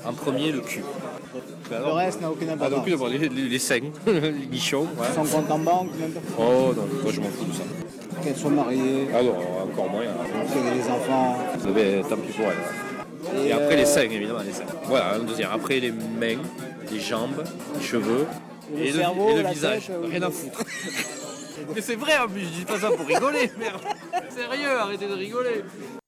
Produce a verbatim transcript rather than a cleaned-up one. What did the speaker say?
En premier, le cul. Ben le reste n'a aucune Ah, importance. donc, d'abord, les, les, les seins, les guichons. Ouais. Son compte en banque, n'importe Oh non, moi je m'en fous de ça. quoi. Qu'elle soit mariée, Ah non, encore moins. qu'elle ait des enfants. Mais tant pis pour elle. Ouais. Et, et après euh, les seins, évidemment, les seins. Voilà, un deuxième. Après les mains, les jambes, les cheveux Et le et cerveau, le, et le la visage. tête, Rien euh, à foutre. Mais c'est vrai en plus, je dis pas ça pour rigoler, merde. Sérieux, arrêtez de rigoler.